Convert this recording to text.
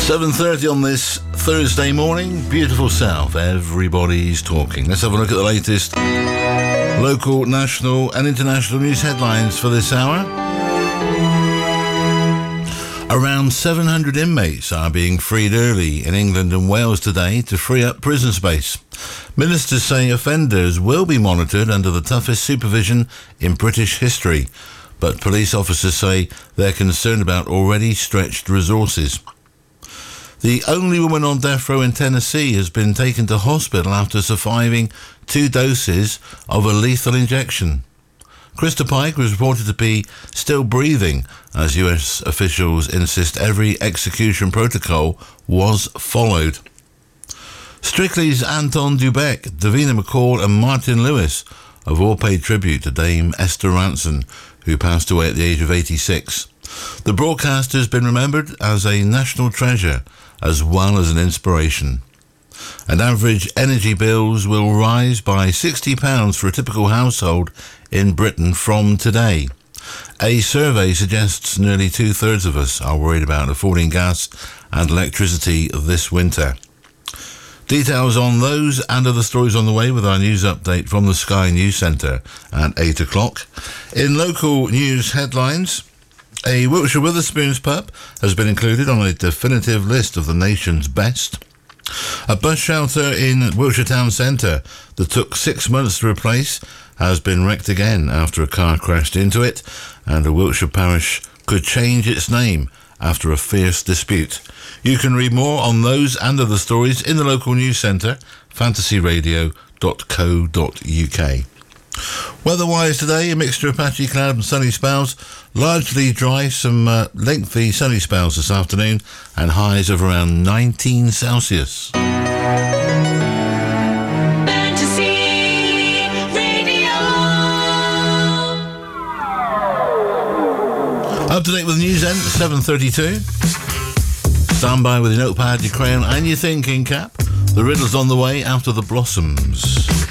7:30 on this Thursday morning. Beautiful South. Everybody's talking. Let's have a look at the latest local, national and international news headlines for this hour. Around 700 inmates are being freed early in England and Wales today to free up prison space. Ministers say offenders will be monitored under the toughest supervision in British history, but police officers say they're concerned about already stretched resources. The only woman on death row in Tennessee has been taken to hospital after surviving 2 doses of a lethal injection. Krista Pike was reported to be still breathing as US officials insist every execution protocol was followed. Strictly's Anton Dubek, Davina McCall and Martin Lewis have all paid tribute to Dame Esther Rantzen, who passed away at the age of 86. The broadcaster has been remembered as a national treasure as well as an inspiration. And average energy bills will rise by £60 for a typical household in Britain from today. A survey suggests nearly 2/3 of us are worried about affording gas and electricity this winter. Details on those and other stories on the way with our news update from the Sky News Centre at 8 o'clock. In local news headlines, a Wiltshire Wetherspoons pup has been included on a definitive list of the nation's best. A bus shelter in Wiltshire Town Centre that took 6 months to replace has been wrecked again after a car crashed into it, and a Wiltshire parish could change its name after a fierce dispute. You can read more on those and other stories in the local news centre, fantasyradio.co.uk. Weather-wise today, a mixture of patchy cloud and sunny spells, largely dry, some lengthy sunny spells this afternoon, and highs of around 19 Celsius. Fantasy Radio. Up to date with the news then, 7:32. Stand by with your notepad, your crayon and your thinking cap. The riddle's on the way after the Blossoms.